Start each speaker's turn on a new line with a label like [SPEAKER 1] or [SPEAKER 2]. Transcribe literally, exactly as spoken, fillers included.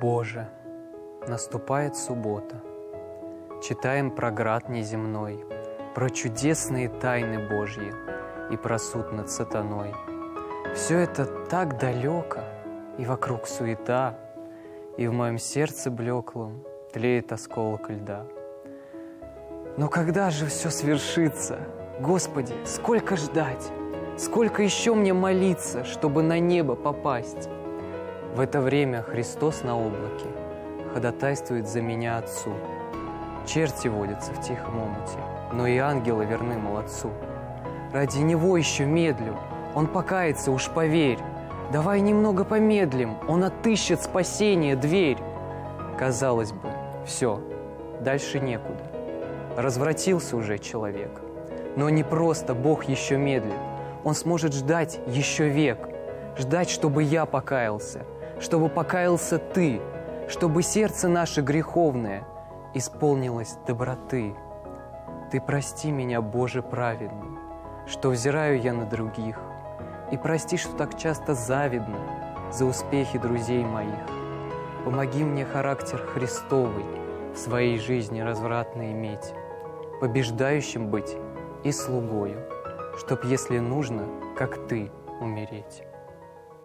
[SPEAKER 1] Боже, наступает суббота. Читаем про град неземной, про чудесные тайны Божьи и про суд над сатаной. Все это так далеко, и вокруг суета, и в моем сердце блеклом тлеет осколок льда. Но когда же все свершится? Господи, сколько ждать? Сколько еще мне молиться, чтобы на небо попасть? В это время Христос на облаке ходатайствует за меня Отцу. Черти водятся в тихом омуте, но и ангелы верны молодцу. Ради Него еще медлю, Он покается, уж поверь. Давай немного помедлим, Он отыщет спасение дверь. Казалось бы, все, дальше некуда. Развратился уже человек. Но не просто Бог еще медлит. Он сможет ждать еще век. Ждать, чтобы я покаялся, чтобы покаялся ты, чтобы сердце наше греховное исполнилось доброты. Ты прости меня, Боже праведный, что взираю я на других, и прости, что так часто завидно за успехи друзей моих. Помоги мне характер Христовый в своей жизни развратно иметь, побеждающим быть и слугою, чтоб, если нужно, как ты, умереть.